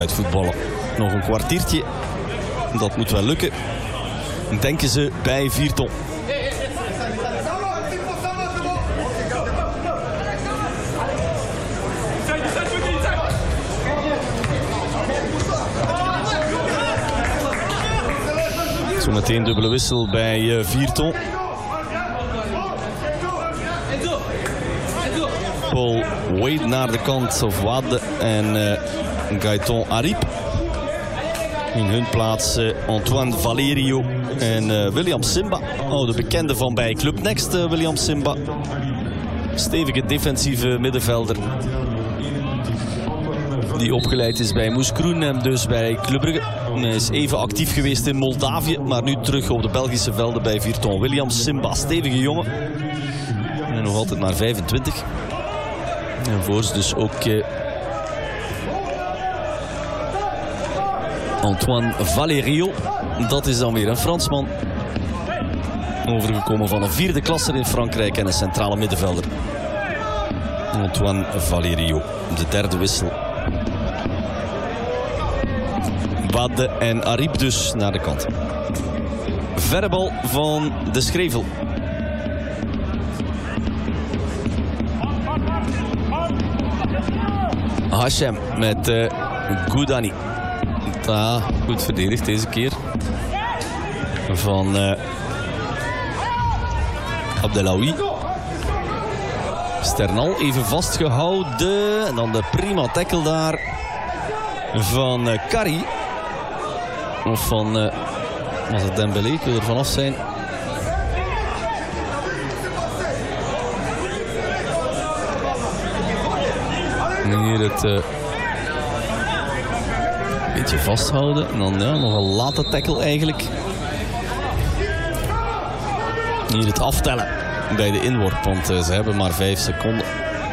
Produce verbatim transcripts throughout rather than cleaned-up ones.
Uit voetballen. Nog een kwartiertje. Dat moet wel lukken. Denken ze bij Virton. Zometeen dubbele wissel bij uh, Virton. Paul Wade naar de kant, of Wade en uh, Gaëtan Ariep. In hun plaats uh, Antoine Valerio en uh, William Simba. Oh, de bekende van bij Club Next, uh, William Simba. Stevige defensieve middenvelder. Die opgeleid is bij Moeskroen en dus bij Club Brugge. Hij is even actief geweest in Moldavië, maar nu terug op de Belgische velden bij Virton. William Simba, stevige jongen. En nog altijd maar vijfentwintig. En voor ze dus ook uh, Antoine Valerio. Dat is dan weer een Fransman. Overgekomen van een vierde klasser in Frankrijk en een centrale middenvelder. Antoine Valerio, de derde wissel. Wade en Ariep dus naar de kant. Verre bal van de Schrevel. Hachem met uh, Goudani. Ah, goed verdedigd deze keer. Van uh, Abdelawi. Sternal even vastgehouden. En dan de prima tackle daar van uh, Kari. Of van, uh, was het Dembélé? Ik wil er vanaf zijn. En hier het uh, beetje vasthouden. En dan ja, nog een late tackle eigenlijk. Hier het aftellen bij de inworp, want uh, ze hebben maar vijf seconden.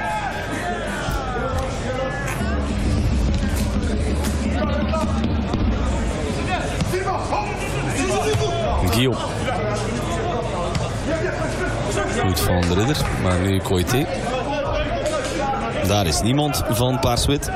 Guillaume. Goed van de Ridder, maar nu Koité. Daar is niemand van Paars-Wit.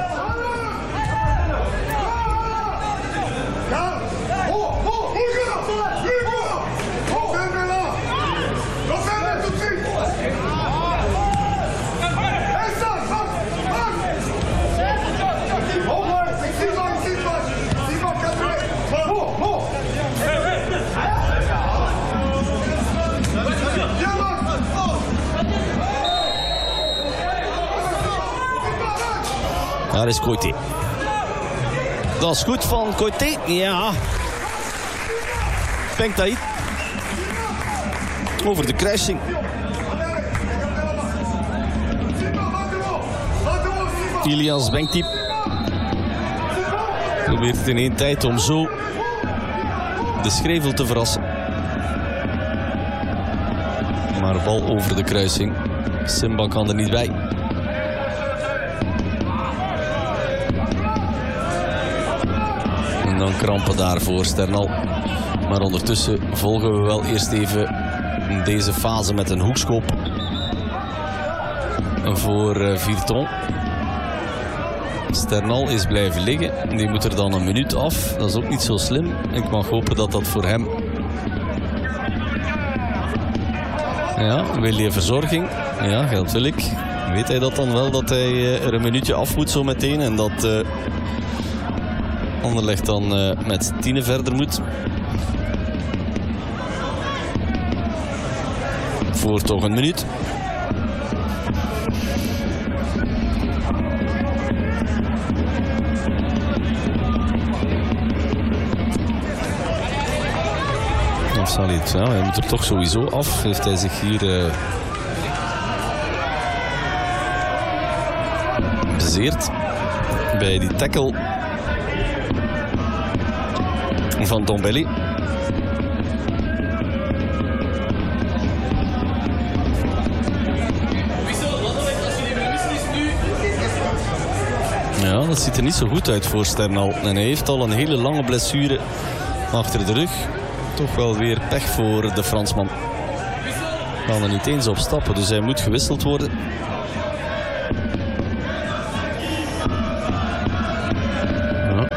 Daar is Koité. Dat is goed van Koité. Ja. Pengtaïd. Over de kruising. Ilias Bengtip probeert het in één tijd om zo de Schrevel te verrassen. Maar bal over de kruising. Simba kan er niet bij. En dan krampen daar voor Sternal. Maar ondertussen volgen we wel eerst even deze fase met een hoekschop voor uh, Virton. Sternal is blijven liggen. Die moet er dan een minuut af. Dat is ook niet zo slim. Ik mag hopen dat dat voor hem... Ja, wil je verzorging? Ja, geld wil ik. Weet hij dat dan wel, dat hij uh, er een minuutje af moet zo meteen en dat... Uh, Anderlecht dan uh, met tienen verder moet. Voor toch een minuut. Of zal hij het? Ja, hij moet er toch sowieso af. Heeft hij zich hier uh, bezeerd bij die tackle van Dombelli. Ja, dat ziet er niet zo goed uit voor Sternal. En hij heeft al een hele lange blessure achter de rug. Toch wel weer pech voor de Fransman. Kan er niet eens op stappen, dus hij moet gewisseld worden. Ja.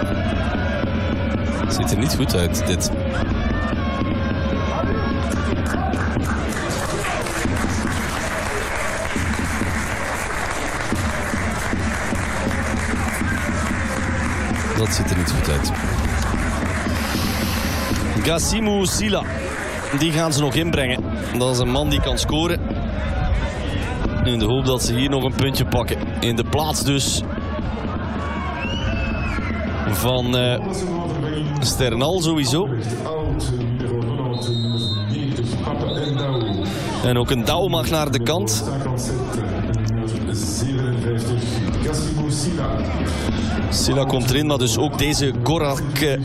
Ziet er niet goed uit, dit. Dat ziet er niet goed uit. Gassimou Sylla. Die gaan ze nog inbrengen. Dat is een man die kan scoren. In de hoop dat ze hier nog een puntje pakken. In de plaats dus van uh, Sternal sowieso. En ook een Douw mag naar de kant. Sylla komt erin, maar dus ook deze Gorak. Uh,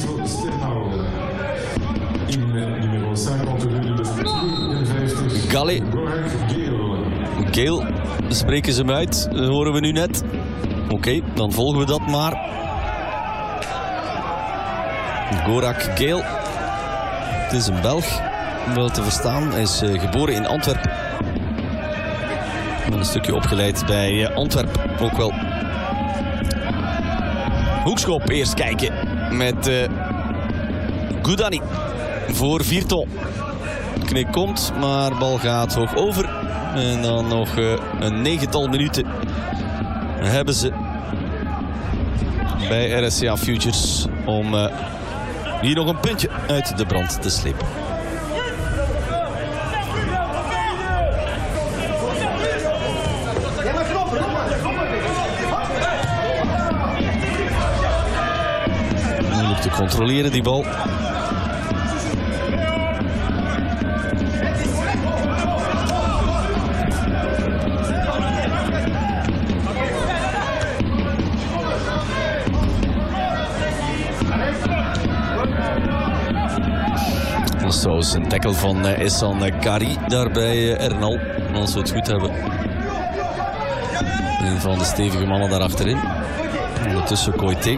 Gale. Gale, spreken ze hem uit, dat horen we nu net. Oké, okay, dan volgen we dat maar. Gorak Gale. Het is een Belg, wel te verstaan. Hij is uh, geboren in Antwerpen. Een stukje opgeleid bij uh, Antwerpen, ook wel. Hoekschop eerst kijken met uh, Goudani voor Virton. Knik komt, maar bal gaat hoog over. En dan nog uh, een negental minuten hebben ze bij R S C A Futures om uh, hier nog een puntje uit de brand te slepen. Moeilijk te controleren die bal. Trouwens een tackle van uh, Essan Kari daar bij uh, Ernal, als we het goed hebben. Een van de stevige mannen daar achterin. Ondertussen Koité.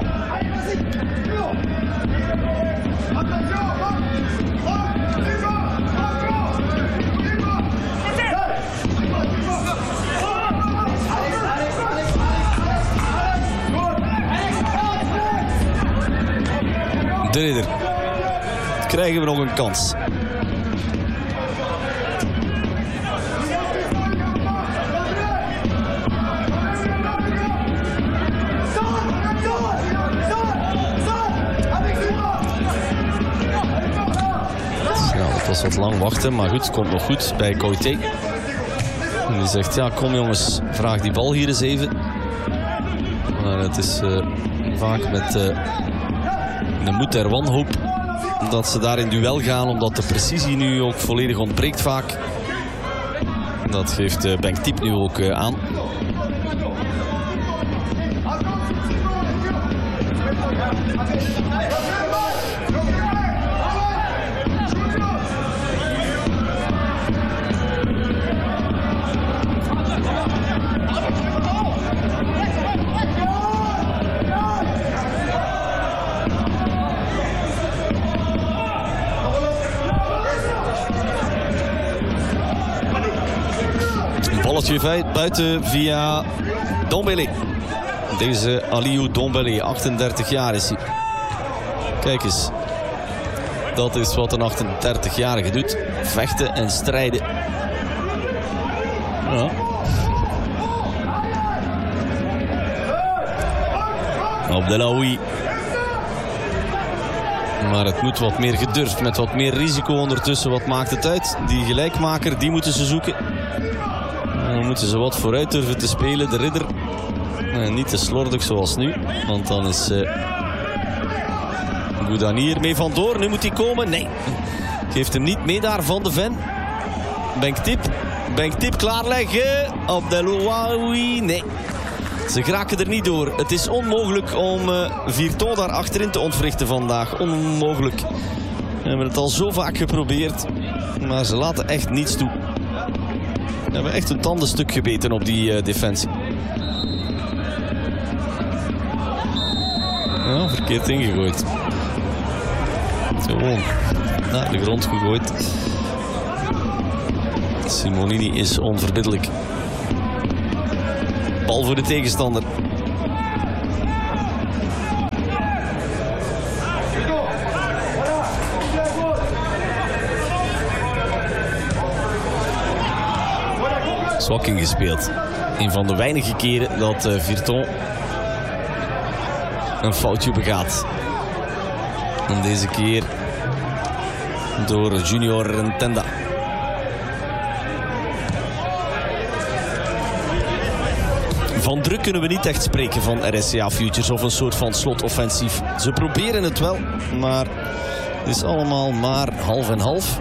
De Ridder. Krijgen we nog een kans. Ja, het was wat lang wachten, maar goed, het komt nog goed bij Koité. En die zegt, ja, kom jongens, vraag die bal hier eens even. Maar het is uh, vaak met uh, de moed der wanhoop dat ze daar in duel gaan, omdat de precisie nu ook volledig ontbreekt vaak. Dat geeft uh, Benk Tiep nu ook uh, aan. Balletje buiten via Dombele. Deze Aliou Dombele, achtendertig jaar is hij. Kijk eens. Dat is wat een achtendertigjarige doet. Vechten en strijden. Ja. Abdelawi. Maar het moet wat meer gedurfd, met wat meer risico ondertussen. Wat maakt het uit? Die gelijkmaker, die moeten ze zoeken. Dan moeten ze wat vooruit durven te spelen. De Ridder. En niet te slordig zoals nu. Want dan is uh, Goudani er mee vandoor. Nu moet hij komen. Nee. Geeft hem niet mee daar van de Ven. Benk Tiep. Benk Tiep klaarleggen. Abdelawi. Nee. Ze geraken er niet door. Het is onmogelijk om uh, Virton daar achterin te ontwrichten vandaag. Onmogelijk. We hebben het al zo vaak geprobeerd. Maar ze laten echt niets toe. We hebben echt een tandenstuk gebeten op die uh, defensie. Ja, verkeerd ingegooid. Gewoon naar de grond gegooid. Simonini is onverbiddelijk. Bal voor de tegenstander. zwak ingespeeld. Een van de weinige keren dat uh, Virton een foutje begaat. En deze keer door Junior Rentenda. Van druk kunnen we niet echt spreken van R S C A Futures of een soort van slotoffensief. Ze proberen het wel, maar het is allemaal maar half en half.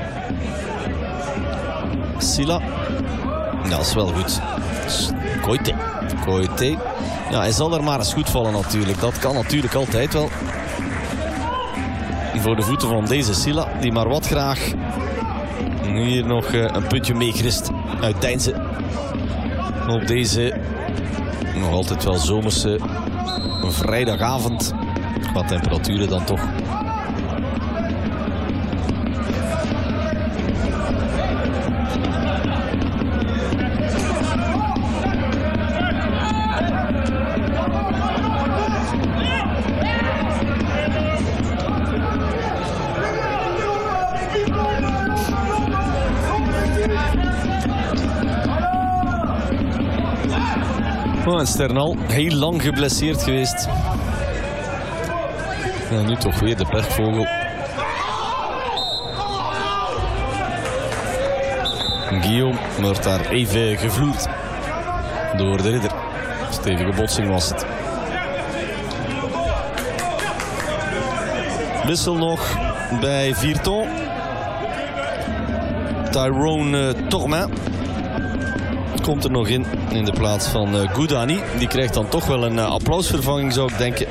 Silla. Ja, dat is wel goed. Koité. Koité. Ja, hij zal er maar eens goed vallen natuurlijk. Dat kan natuurlijk altijd wel. Voor de voeten van deze Silla, die maar wat graag hier nog een puntje meegrist uit Deinze. Op deze nog altijd wel zomerse vrijdagavond. Qua temperaturen dan toch. Oh, en Sternal, heel lang geblesseerd geweest. En nu toch weer de bergvogel. Guillaume wordt daar even gevloerd door de ridder. Stevige botsing was het. Wissel nog bij Virton. Tyrone uh, Tormin komt er nog in, in de plaats van uh, Goudani. Die krijgt dan toch wel een uh, applausvervanging, zou ik denken.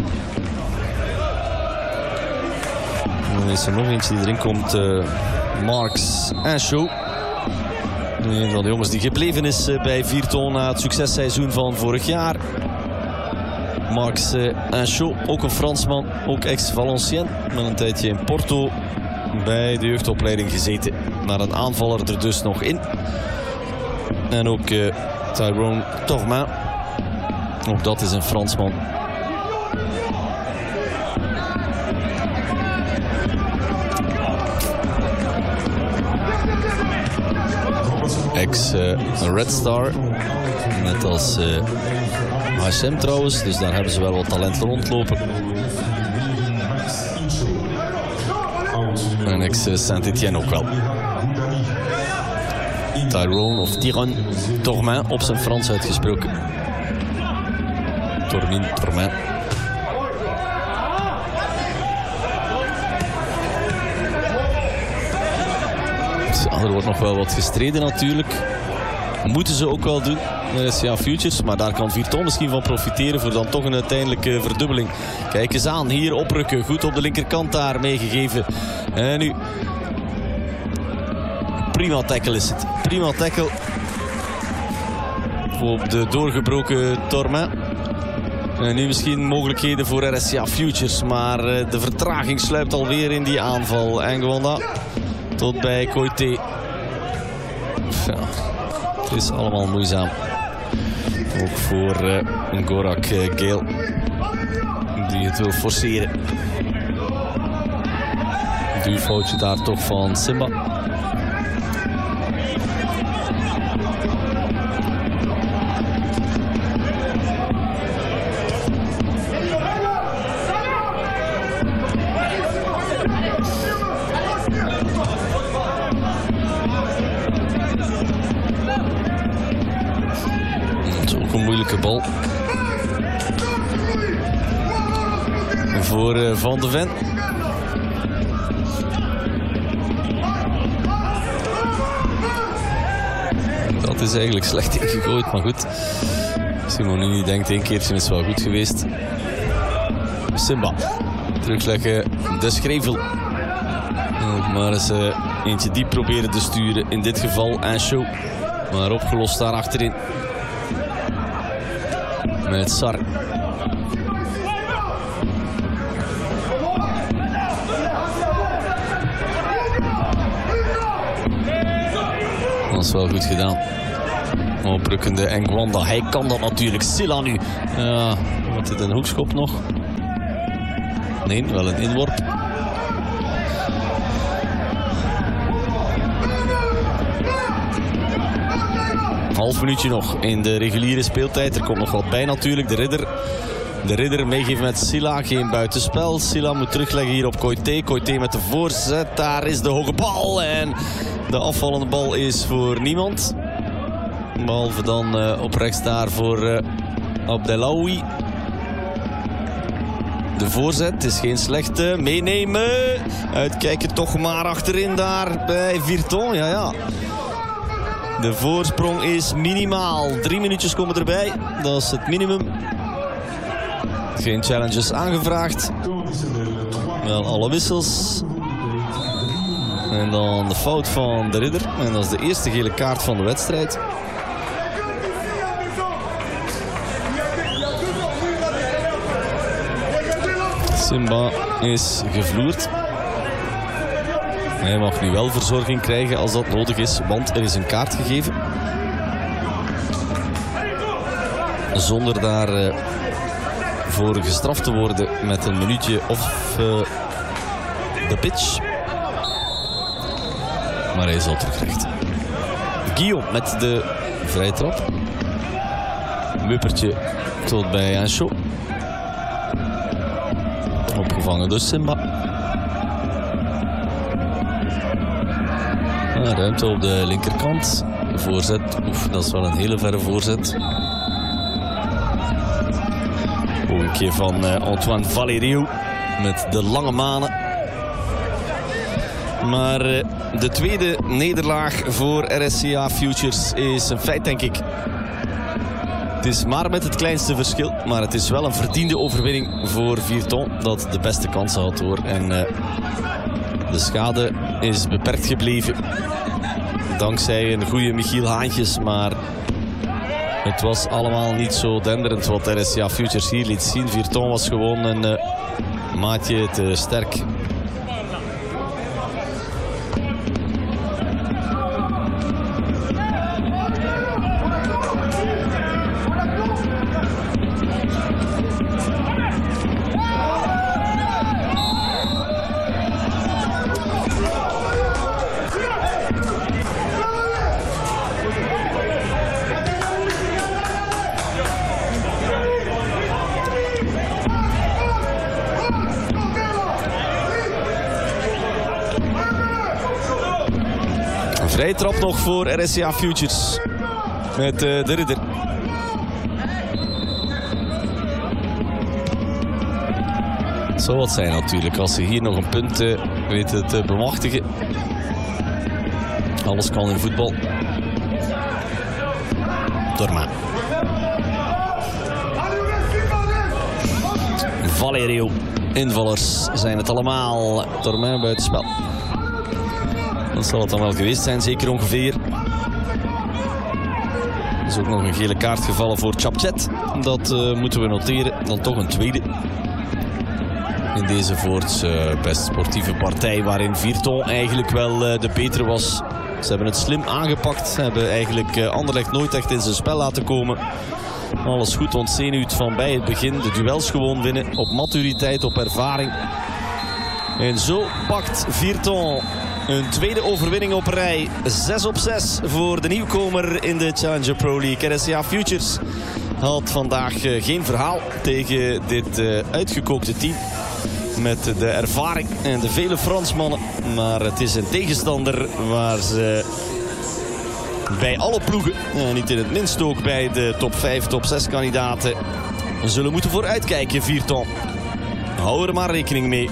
En dan is er nog eentje die erin komt. Uh, Marks Ancho. Een van de jongens die gebleven is uh, bij Virton na het successeizoen van vorig jaar. Marks uh, Ancho, ook een Fransman, ook ex-Valenciennes. Met een tijdje in Porto bij de jeugdopleiding gezeten. Maar een aanvaller er dus nog in. En ook uh, Tyrone Tormin. Ook dat is een Fransman. Ex-Red uh, Star. Net als uh, H S M trouwens. Dus daar hebben ze wel wat talenten rondlopen. En ex-Saint-Etienne ook wel. Tyrone of Tyrone Tormin, op zijn Frans uitgesproken. Tormin Tormin. Ja, er wordt nog wel wat gestreden natuurlijk. Moeten ze ook wel doen. R S C A Futures, maar daar kan Virton misschien van profiteren voor dan toch een uiteindelijke verdubbeling. Kijk eens aan, hier oprukken. Goed op de linkerkant daar meegegeven. En nu... Prima tackle is het. Prima tackle. Op de doorgebroken Tormin. En nu misschien mogelijkheden voor R S C A Futures. Maar de vertraging sluipt alweer in die aanval. Ngwanda tot bij Koité. Ja, het is allemaal moeizaam. Ook voor uh, Gorak uh, Gale. Die het wil forceren. Duurfoutje daar toch van Simba. Een moeilijke bal voor uh, Van de Ven. Dat is eigenlijk slecht ingegooid, maar goed. Simonini denkt één keertje is wel goed geweest. Simba terugleggen de Schrevel. Maar eens uh, eentje diep proberen te sturen. In dit geval Ancho, maar opgelost daar achterin. Met Sar. Dat is wel goed gedaan. Oprukkende Ngwanda. Hij kan dat natuurlijk. Silla nu. Ja, wordt dit een hoekschop nog? Nee, wel een inworp. Half minuutje nog in de reguliere speeltijd. Er komt nog wat bij natuurlijk. De ridder. De ridder meegeven met Silla. Geen buitenspel. Silla moet terugleggen hier op Coité. Coité met de voorzet. Daar is de hoge bal. En de afvallende bal is voor niemand. Behalve dan uh, op rechts daar voor uh, Abdelawi. De voorzet, het is geen slechte. Meenemen. Uitkijken toch maar achterin daar bij Virton. Ja, ja. De voorsprong is minimaal. Drie minuutjes komen erbij. Dat is het minimum. Geen challenges aangevraagd. Wel alle wissels. En dan de fout van de ridder. En dat is de eerste gele kaart van de wedstrijd. Simba is gevloerd. Hij mag nu wel verzorging krijgen als dat nodig is, want er is een kaart gegeven. Zonder daar uh, voor gestraft te worden met een minuutje of uh, de pitch. Maar hij is al terugrecht. Guillaume met de vrije trap. Wippertje tot bij Ancho. Opgevangen door Simba. Ah, ruimte op de linkerkant. Voorzet. Oef, dat is wel een hele verre voorzet. Ook een keer van uh, Antoine Valerio met de lange manen. Maar uh, de tweede nederlaag voor R S C A Futures is een feit, denk ik. Het is maar met het kleinste verschil, maar het is wel een verdiende overwinning voor Virton, dat de beste kansen had hoor. En uh, de schade is beperkt gebleven, dankzij een goede Michiel Haantjes, maar het was allemaal niet zo denderend wat R S C A Futures hier liet zien. Virton was gewoon een uh, maatje te sterk. Vrije trap nog voor R S C A Futures. Met uh, de ridder. Het zou wat zijn natuurlijk als ze hier nog een punt uh, weten te bemachtigen. Alles kan in voetbal. Dorma. Valerio. Invallers zijn het allemaal. Dorma buitenspel. Dat zal het dan wel geweest zijn, zeker ongeveer. Er is ook nog een gele kaart gevallen voor Chapchet. Dat uh, moeten we noteren. Dan toch een tweede. In deze voorts uh, best sportieve partij waarin Virton eigenlijk wel uh, de betere was. Ze hebben het slim aangepakt. Ze hebben eigenlijk uh, Anderlecht nooit echt in zijn spel laten komen. Alles goed ontzenuwd van bij het begin. De duels gewoon winnen op maturiteit, op ervaring. En zo pakt Virton een tweede overwinning op rij. zes op zes voor de nieuwkomer in de Challenger Pro League. R S C A Futures had vandaag uh, geen verhaal tegen dit uh, uitgekookte team. Met de ervaring en de vele Fransmannen. Maar het is een tegenstander waar ze bij alle ploegen, uh, niet in het minst ook bij de top vijf, top zes kandidaten, zullen moeten vooruitkijken. Virton. Hou er maar rekening mee.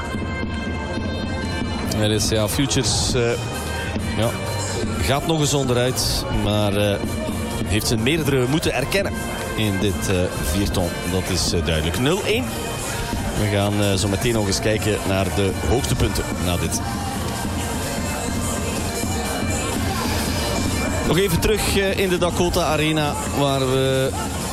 R S C A Futures uh, ja, gaat nog eens onderuit, maar uh, heeft zijn meerdere moeten erkennen in dit uh, Virton. Dat is uh, duidelijk. nul één. We gaan uh, zo meteen nog eens kijken naar de hoogtepunten na dit. Nog even terug uh, in de Dakota Arena, waar we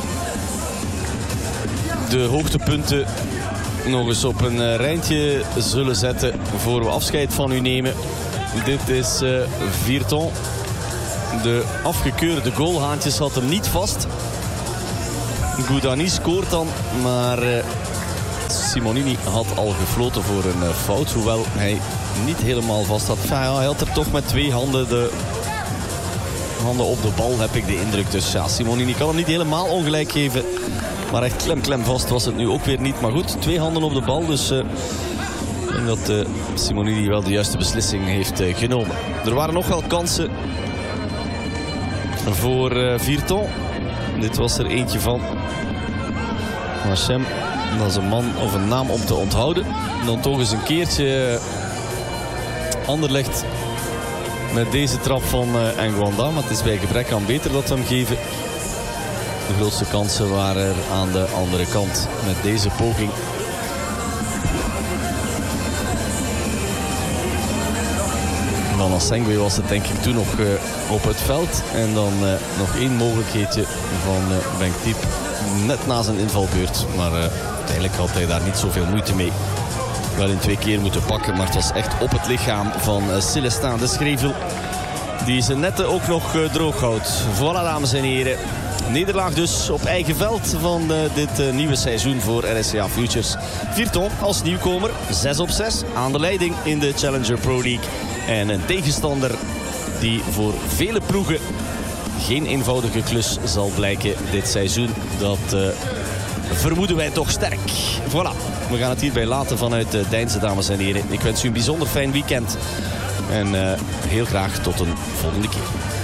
de hoogtepunten nog eens op een uh, rijtje zullen zetten voor we afscheid van u nemen. Dit is uh, Virton. De afgekeurde goal. Haantjes had hem niet vast. Goudani scoort dan, maar uh, Simonini had al gefloten voor een uh, fout, hoewel hij niet helemaal vast had. Enfin, ja, hij had er toch met twee handen de handen op de bal, heb ik de indruk. Dus ja, Simonini kan hem niet helemaal ongelijk geven. Maar echt klem, klem vast was het nu ook weer niet. Maar goed, twee handen op de bal. Dus uh, ik denk dat uh, Simonini wel de juiste beslissing heeft uh, genomen. Er waren nog wel kansen voor uh, Virton. Dit was er eentje van Hachem. Dat is een man of een naam om te onthouden. En dan toch eens een keertje Anderlecht met deze trap van uh, N'Guanda. Maar het is bij gebrek aan beter dat we hem geven. De grootste kansen waren er aan de andere kant met deze poging. Dan als Sengwe was het denk ik toen nog uh, op het veld. En dan uh, nog één mogelijkheidje van uh, Benk Diep. Net na zijn invalbeurt. Maar uh, uiteindelijk had hij daar niet zoveel moeite mee. Wel in twee keer moeten pakken. Maar het was echt op het lichaam van uh, Célestin de Schrevel. Die zijn netten ook nog uh, droog houdt. Voilà, dames en heren. Nederlaag dus op eigen veld van uh, dit uh, nieuwe seizoen voor R S C A Futures. Virton als nieuwkomer, zes op zes aan de leiding in de Challenger Pro League. En een tegenstander die voor vele ploegen geen eenvoudige klus zal blijken dit seizoen. Dat uh, vermoeden wij toch sterk. Voilà, we gaan het hierbij laten vanuit uh, Deinze, dames en heren. Ik wens u een bijzonder fijn weekend. En uh, heel graag tot een volgende keer.